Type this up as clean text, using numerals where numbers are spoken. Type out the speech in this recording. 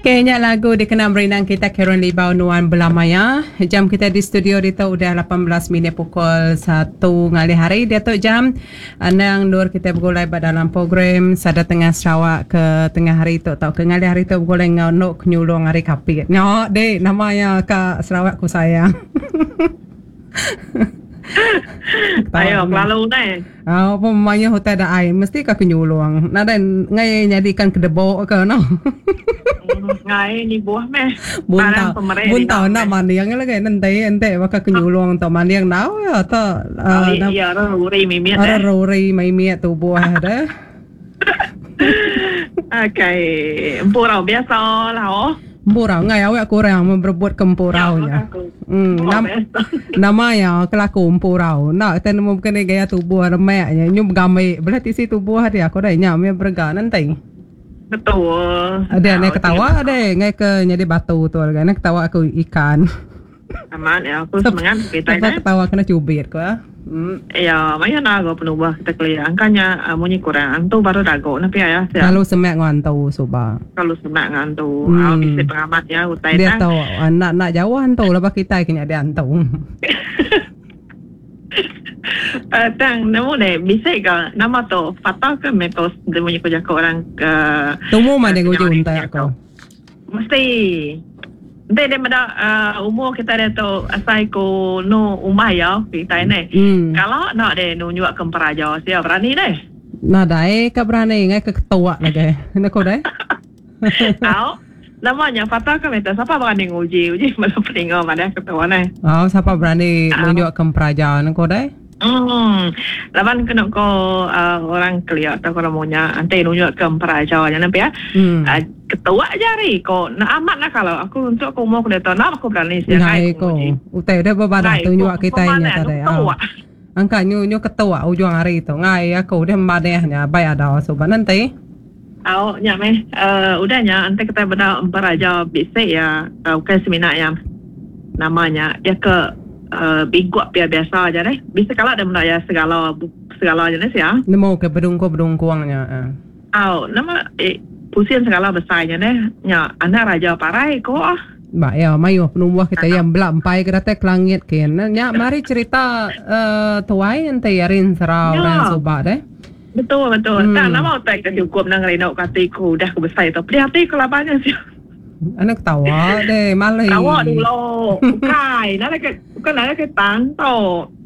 Kayaknya lagu dikenal berinang kita Karen Libau Nuan Belamaya. Jam kita di studio Dito udah 18 minit pukul 1 ngali hari. Datuk jam Anang Nur kita bergulai dalam program Sada Tengah Sarawak ke tengah hari itu atau ke ngali hari itu bergulai ngonok nyulung hari kapit. Nyok dek namanya Kak Sarawak ku sayang. Ayo, lalu naik. Pemanya hotel ada air mesti kau nyulung. Nada ngai nyadikan kedebok ke no. Ngai ni buah meh. Buntau nak maniang lagi nanti ente maka kenyulung tu maniang nau ya tu. Iya, ruri mimiat. Ruri mimiat tu buah dah. Okay, empurau biasa lah oh. Empurau ngai awak kurang berbuat kempuraunya. Namanya kelaku empurau. Nak kita nemu kena gaya tubuh remaknya. Nyum gamai berarti si tubuh dia aku dah nyamnya berga nanti. Betul. Ada nak ketawa ada ngai ke nyadi batu tu kan. Nak ketawa aku ikan. Aman ya aku semangat kita kan. Ketawa kena cubit ko. Ya, maya nago penubah kita kelihatan. Angkanya munyi kurang. Antu baru dago napi ya. Kalau semak ngantu suba. Kalau semak ngantu. Bisa pengamat ya utai. Dia tahu nak jauh antu lah kita kena dia antu. Tang nemu deh bisa ke nama tu fatah ke metos demunyi ko jako orang ke. Tumu mana ngujung tak ko. Mesti. Dia pada umur kita dia tu asai ko no umah ya kita ni. Kalau nak dia no nyuak kemperaja siapa berani deh. Nak dai ke berani ngai ke ketua lagi. Nak ko dai. Tahu namanya fatah ke metos siapa berani uji malah peringau mana ketua ni. Siapa berani nyuak kemperaja nak ko dai. Lawan kena ko orang kelia atau orang punya ante nunjuk ke peraja nya nampi ya. Ketua jari ko nak amat nak kalau aku untuk aku mau kena tahu nak aku berani sia kai ko. Utai dah berbadah tunjuk kita nya tadi. Angka nyu ketua ujung hari itu ngai aku dah madehnya bayar dah sobat nanti. Nya meh udahnya ante kita benda peraja bisa ya ke seminar yang namanya ya ke biguak biasa aja deh. Bisa kalau ada benda ya segala jenis ya. Nemu ke bedungkuangnya. Nama pusing segala besarnya deh. Ya, anak raja parai ko Mbak ya, mayu penumbah kita yang belak empai kita ke langit kan. Ya, mari cerita tuai nanti yarin serau dan sobat deh. Betul. Tak nama otak cukup nang rena katiku dah besar itu. Prihatin kalau banyak sih. Anak tawa deh, malah. Tawa dulu. Bukan, nak ke tang tau.